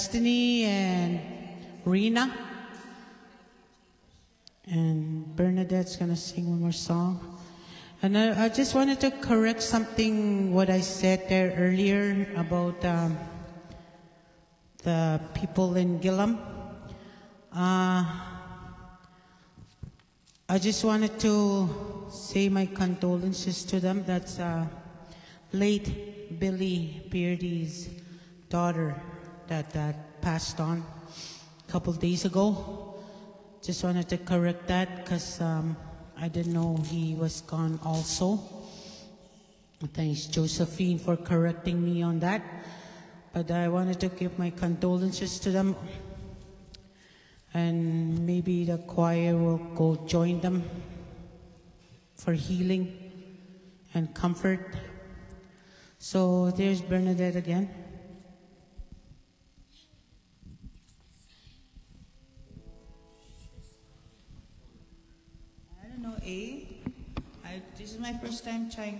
Destiny and Rena. And Bernadette's gonna sing one more song. And I just wanted to correct something what I said there earlier about the people in Gillam. I just wanted to say my condolences to them. That's late Billy Beardy's daughter that passed on a couple days ago. Just wanted to correct that because I didn't know he was gone also. Thanks Josephine for correcting me on that. But I wanted to give my condolences to them. And maybe the choir will go join them for healing and comfort. So there's Bernadette again. I don't know, this is my first time trying